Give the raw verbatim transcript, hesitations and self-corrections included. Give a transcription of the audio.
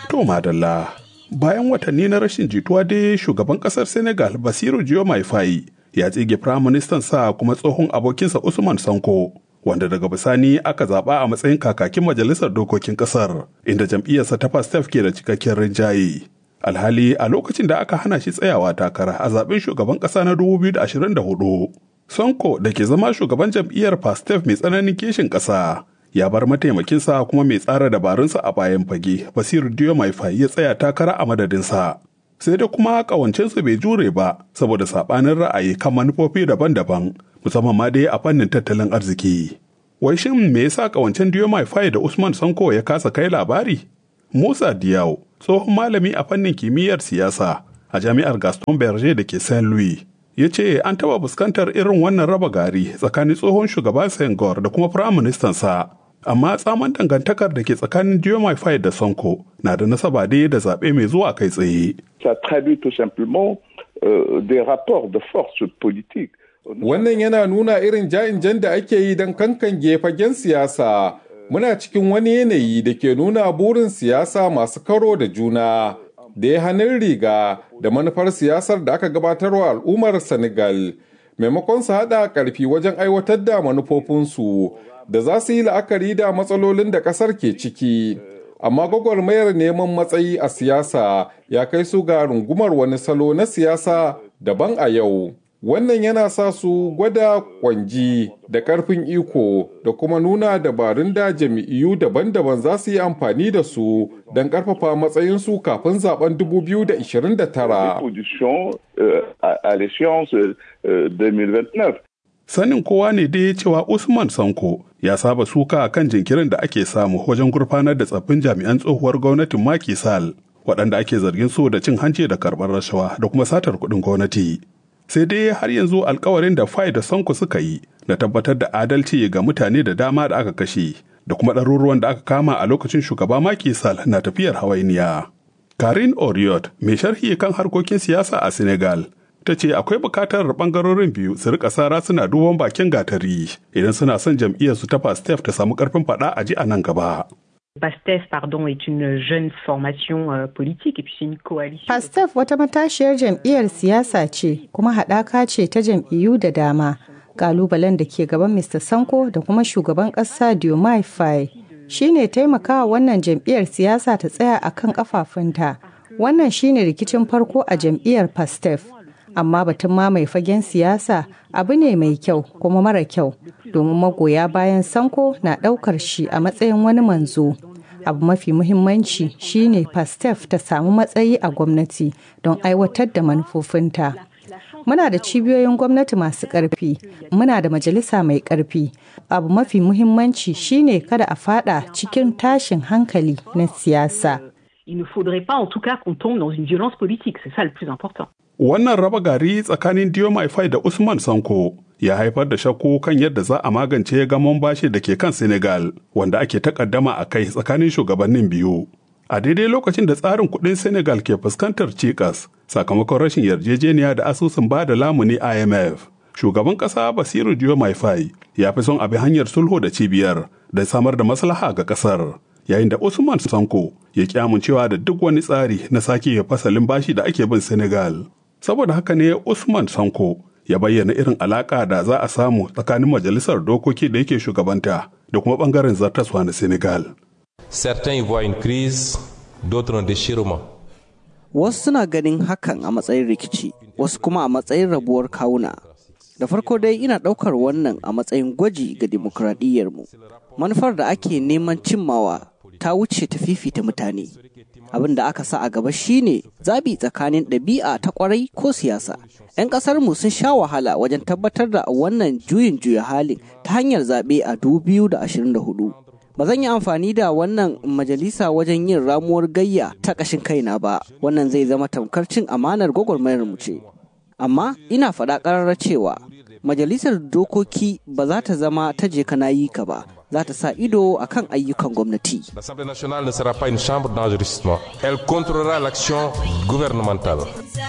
To madalla, bayan watanni na rashin jituwa dai shugaban kasar Senegal Bassirou Diomaye Faye ya tsige firaministan sa kuma tsohon abokinsa Ousmane Sonko, wanda daga bisani aka zaba a matsayin kakakin majalisar dokokin kasar, inda jam'iyyarsa ta Pastef ke da cikakken rinjaye. Alhali a lokacin da aka hana shi tsayawa takara a zaben shugaban kasa na dubu biyu da ashirin da hudu, Sonko da ke zama shugaban jam'iyyar Pastef mai tsananin kishin kasa ya bar mataimakinsa kuma mai tsara dabarunsa a bayan fage, Bassirou Diomaye Faye ya tsaya takara a madadinsa. Sai da kuma kawancensu bai jure ba saboda sabanin ra'ayi kan manufofi daban-daban, musamman ma dai a fannin tattalin arziki. Wai shin me yasa kawancen Diomaye Faye da Ousmane Sonko ya kasa kai labari? Musa Diaw, tsohon malami a fannin kimiyyar siyasa a jami'ar Gaston Berger da ke Saint Louis, ya ce an taɓa fuskantar irin wannan raba gari tsakanin tsohon shugaba Senghor da kuma firaministansa. Amma tsaman dangantakar da ke tsakanin Diomaye Faye da Sonko na da nasaba dai da zaɓe mai zuwa kai tsaye. Wannan yana nuna irin ja'in-jan da ake yi don kankange fagen siyasa. Muna cikin wani yanayi da ke nuna burin siyasa masu karo da juna, da ya hannun riga da manufar siyasar da aka gabatarwa al'ummar Senegal, maimakon su haɗa ƙarfi wajen aiwatar da manufofinsu da za su yi la'akari da matsalolin da ƙasar ke ciki. Amma gwagwarmayar neman matsayi a siyasa ya kai su ga rungumar wani salo na siyasa daban a yau. Wannan yana sa su gwada kwanji da ƙarfin iko da kuma nuna dabarun da jami'u daban-daban za su yi amfani da su don ƙarfafa matsayinsu kafin zaben dubu biyu da ashirin da tara. Sanin kowa ne dai cewa Ousmane Sonko ya saba suka kan jinkirin da ake samu wajen gurfanar da tsaffin jami'an tsohuwar gwamnatin Macky Sall, waɗanda ake zargin su da cin hanci da karɓar rashawa da kuma satar kuɗin gwamnati. Sai dai har yanzu alkawarin da Faye da Sonko suka yi na tabbatar da adalci ga mutane da dama da aka kashe da kuma ɗaruruwan da aka kama a lokacin shugaba Macky Sall na tafiyar hawainiya. Karine Oriot, mai sharhi kan harkokin siyasa a Senegal, ta ce akwai bukatar bangarorin biyu su rika sara suna duban bakin gatari idan suna son jam'iyyarsu ta Pastef ta samu karfin faɗa a ji a nan gaba. PASTEF, pardon, est une jeune formation euh, politique et puis c'est une coalition. PASTEF wata matashiyar jam'iyyar siyasa ce kuma haɗaka ce ta jam'iyyu da dama. Kalubalen da ke gaban Mister Sonko da kuma shugaban ƙasa Diomaye Faye shine taimakawa wannan jam'iyyar siyasa ta tsaya akan kafafunta. Wannan shine rikicin farko a jam'iyyar PASTEF. Amma batun ma mai fagen siyasa abu ne mai kyau kuma mara kyau, domin magoya bayan Sonko na ɗaukar shi a matsayin wani manzo. Abu mafi muhimmanci shine Pastef ta samu matsayi a gwamnati don aiwatar da manufofinta. Muna da cibiyoyin gwamnati masu ƙarfi, muna da majalisa mai ƙarfi. Abu mafi muhimmanci shine kada a fada cikin tashin hankali na siyasa. Il ne faudrait pas en tout cas qu'on tombe dans une violence politique, c'est ça le plus important. Wannan raba gari tsakanin Diomaye Faye da Ousmane Sonko ya haifar da shakku kan yadda za a magance gamon bashi da ke kan Senegal, wanda ake takaddama a kai tsakanin shugabannin biyu. A daidai lokacin da tsarin kuɗin Senegal ke fuskantar cikas sakamakon rashin yarjejeniya da asusun ba da lamuni I M F, shugaban ƙasa Bassirou Diomaye Faye ya fi son abi hanyar sulhu da cibiyar da samar da maslaha ga ƙasar, yayin da Ousmane Sonko ya ƙi amincewa da duk wani tsari na sake fasalin bashi da ake bin Senegal. Saboda haka ne Ousmane Sonko ya bayyana irin alaka da za a samu tsakanin majalisar dokoki da yake shugabanta da kuma bangaren zartaswa na Senegal. Certains y voient une crise, d'autres un déchirement. Wasu suna ganin hakan a matsayin rikici, wasu kuma a matsayin rabuwar kawuna. Da farko dai ina ɗaukar wannan a matsayin gwaji ga dimokuraɗiyyarmu. Manufar da ake neman cimmawa ta wuce ta fifita mutane. Abin da aka sa a gaba shine zabi tsakanin ɗabi'a ta kwarai ko siyasa. 'Yan ƙasarmu sun sha wahala wajen tabbatar da wannan juyin juya halin ta hanyar zaɓe a dubu biyu da ashirin da hudu. Ba zan yi amfani da wannan majalisa wajen yin ramuwar gayya ta ƙashin kaina ba, wannan zai zama tamkar cin amanar gwagwarmayar mu ce. Amma ina faɗa ƙararra cewa majalisar dokoki ba za ta zama ta je kana yi ka ba, za ta sa ido a kan ayyukan gwamnati. L'Assemblée nationale ne sera pas une chambre d'enregistrement. Elle contrôlera l'action gouvernementale.